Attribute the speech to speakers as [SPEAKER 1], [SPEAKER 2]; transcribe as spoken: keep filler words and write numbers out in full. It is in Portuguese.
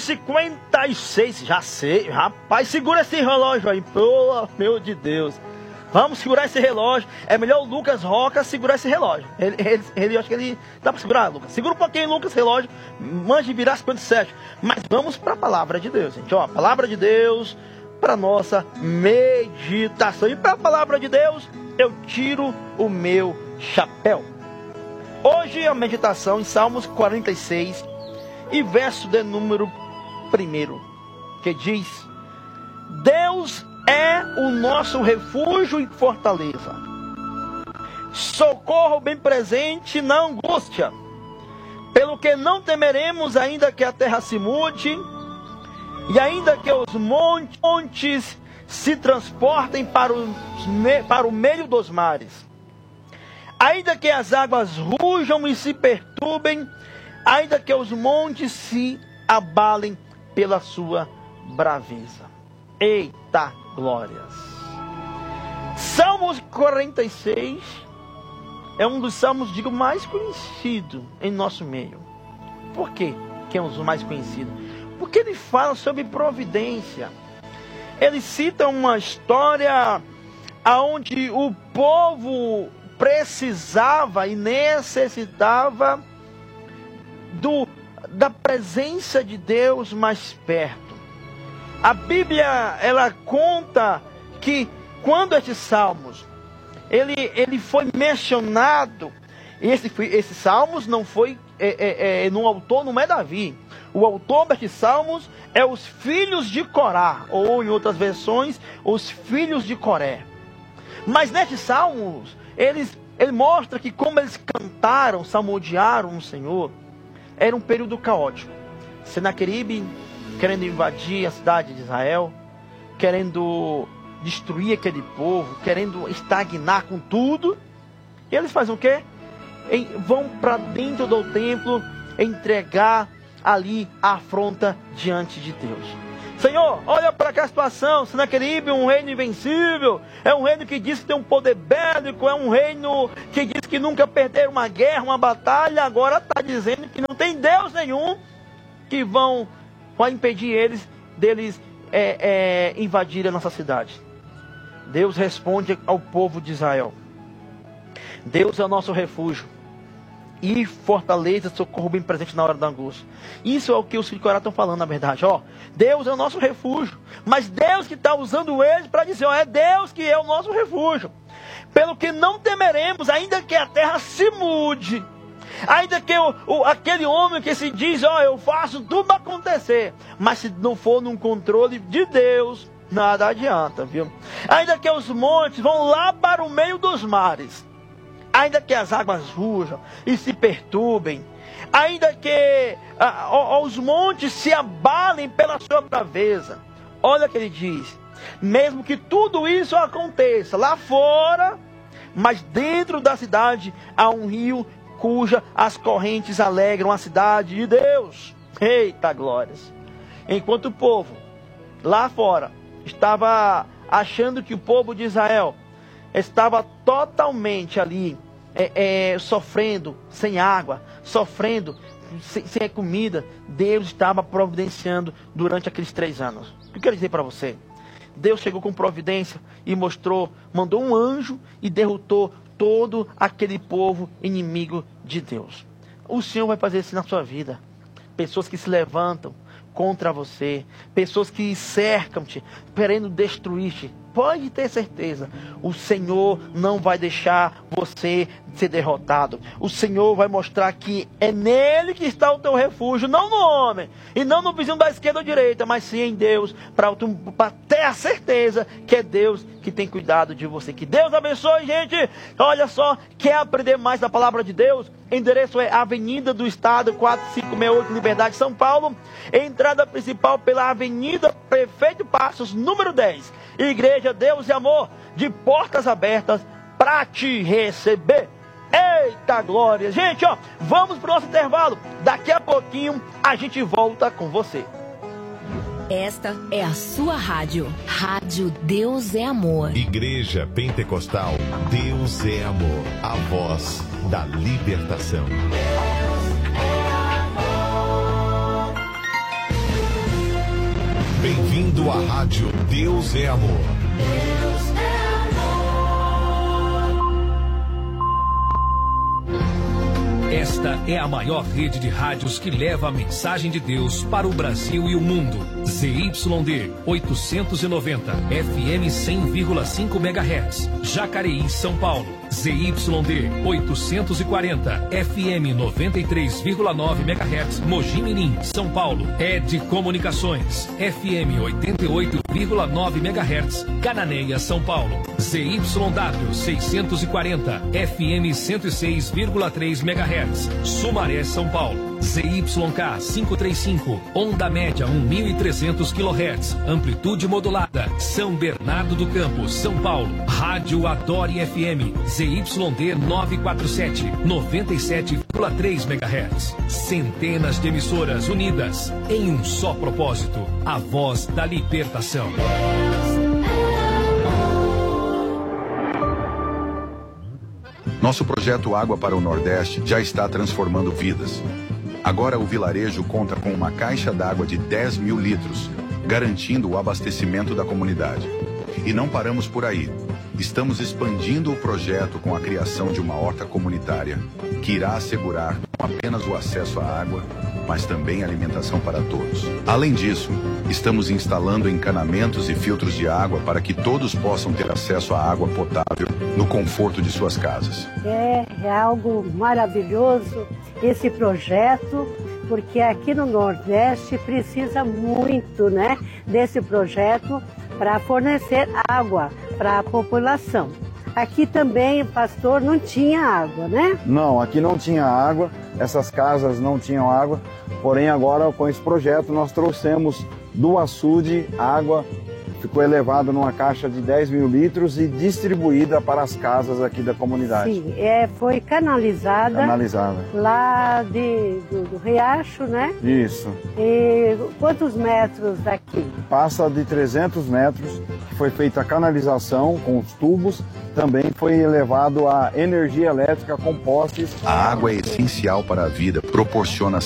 [SPEAKER 1] cinquenta e seis, já sei, rapaz, segura esse relógio aí, pelo meu de Deus. Vamos segurar esse relógio. É melhor o Lucas Roca segurar esse relógio. Ele, ele, ele acho que ele dá para segurar, Lucas. Segura um pouquinho, Lucas, relógio. Mande virar cinquenta e sete. Mas vamos para a palavra de Deus, gente. Ó, a palavra de Deus para nossa meditação. E para a palavra de Deus, eu tiro o meu chapéu. Hoje a meditação em Salmos quarenta e seis e verso de número primeiro, que diz: Deus é o nosso refúgio e fortaleza, socorro bem presente na angústia, pelo que não temeremos, ainda que a terra se mude, e ainda que os montes se transportem para, os, para o meio dos mares, ainda que as águas rujam e se perturbem, ainda que os montes se abalem pela sua braveza. Eita glórias! Salmos quarenta e seis é um dos salmos, digo, mais conhecidos em nosso meio. Por quê que é um dos mais conhecidos? Porque ele fala sobre providência. Ele cita uma história onde o povo precisava e necessitava do, da presença de Deus mais perto. A Bíblia, ela conta que quando esses salmos, ele, ele foi mencionado, esse, esses salmos não foi, é, é, é, no autor não é Davi. O autor desses salmos é os filhos de Corá, ou em outras versões, os filhos de Coré. Mas nesses salmos, eles, ele mostra que como eles cantaram, salmodiaram o Senhor, era um período caótico. Senaqueribe querendo invadir a cidade de Israel, querendo destruir aquele povo, querendo estagnar com tudo. E eles fazem o quê? Em, vão para dentro do templo entregar ali a afronta diante de Deus. Senhor, olha para aquela situação. Senaqueribe é um reino invencível, é um reino que diz que tem um poder bélico, é um reino que diz que nunca perderam uma guerra, uma batalha. Agora está dizendo que não tem Deus nenhum que vão vai impedir eles deles é, é, invadir a nossa cidade. Deus responde ao povo de Israel: Deus é o nosso refúgio e fortaleza, socorro bem presente na hora da angústia. Isso é o que os filhos de Corá estão falando, na verdade. Ó, Deus é o nosso refúgio, mas Deus que está usando eles para dizer: ó, é Deus que é o nosso refúgio, pelo que não temeremos, ainda que a terra se mude, ainda que o, o, aquele homem que se diz: ó, eu faço tudo acontecer, mas se não for num controle de Deus, nada adianta, viu? Ainda que os montes vão lá para o meio dos mares, ainda que as águas rujam e se perturbem, ainda que ah, os montes se abalem pela sua braveza. Olha o que ele diz: mesmo que tudo isso aconteça lá fora, mas dentro da cidade há um rio cuja as correntes alegram a cidade de Deus. Eita glórias! Enquanto o povo lá fora estava achando que o povo de Israel estava totalmente ali é, é, sofrendo sem água, sofrendo sem, sem comida, Deus estava providenciando durante aqueles três anos. O que eu quero dizer para você? Deus chegou com providência e mostrou, mandou um anjo e derrotou todo aquele povo inimigo de Deus. O Senhor vai fazer isso na sua vida. Pessoas que se levantam contra você, pessoas que cercam-te, querendo destruir-te, pode ter certeza, o Senhor não vai deixar você ser derrotado. O Senhor vai mostrar que é nele que está o teu refúgio, não no homem, e não no vizinho da esquerda ou direita, mas sim em Deus, para ter a certeza que é Deus que tem cuidado de você. Que Deus abençoe, gente. Olha só, quer aprender mais da palavra de Deus? Endereço é Avenida do Estado, quatro cinco seis oito, Liberdade, São Paulo. Entrada principal pela Avenida Prefeito Passos, número dez. Igreja Deus e Amor, de portas abertas para te receber. Eita glória! Gente, ó, vamos pro nosso intervalo. Daqui a pouquinho a gente volta com você.
[SPEAKER 2] Esta é a sua rádio. Rádio Deus é Amor.
[SPEAKER 3] Igreja Pentecostal Deus é Amor. A voz da libertação. ouvindo a rádio Deus é Amor.
[SPEAKER 4] Deus é amor.
[SPEAKER 5] Esta é a maior rede de rádios que leva a mensagem de Deus para o Brasil e o mundo. Z Y D oitocentos e noventa, F M cem vírgula cinco megahertz, Jacareí, São Paulo. Z Y D oitocentos e quarenta, F M noventa e três vírgula nove megahertz, Mogi Mirim, São Paulo. E D Comunicações, F M oitenta e oito vírgula nove megahertz, Cananéia, São Paulo. Z Y W seiscentos e quarenta, F M cento e seis vírgula três megahertz, Sumaré, São Paulo. Z Y K quinhentos e trinta e cinco, onda média mil e trezentos quilohertz, amplitude modulada, São Bernardo do Campo, São Paulo. Rádio Adore F M, Z Y D novecentos e quarenta e sete, noventa e sete vírgula três megahertz. Centenas de emissoras unidas em um só propósito, a voz da libertação.
[SPEAKER 6] Nosso projeto Água para o Nordeste já está transformando vidas. Agora o vilarejo conta com uma caixa d'água de dez mil litros, garantindo o abastecimento da comunidade. E não paramos por aí. Estamos expandindo o projeto com a criação de uma horta comunitária, que irá assegurar não apenas o acesso à água, mas também alimentação para todos. Além disso, estamos instalando encanamentos e filtros de água para que todos possam ter acesso à água potável no conforto de suas casas.
[SPEAKER 7] É, é algo maravilhoso esse projeto, porque aqui no Nordeste precisa muito, né, desse projeto para fornecer água para a população. Aqui também, pastor, não tinha água, né?
[SPEAKER 8] Não, aqui não tinha água, essas casas não tinham água, porém agora com esse projeto nós trouxemos do açude água, ficou elevada numa caixa de dez mil litros e distribuída para as casas aqui da comunidade.
[SPEAKER 7] Sim, é, foi canalizada,
[SPEAKER 8] canalizada.
[SPEAKER 7] lá de, do, do riacho, né?
[SPEAKER 8] Isso.
[SPEAKER 7] E quantos metros daqui?
[SPEAKER 8] Passa de trezentos metros, que foi feita a canalização com os tubos, também foi elevado a energia elétrica com postes.
[SPEAKER 6] A água é essencial para a vida, proporciona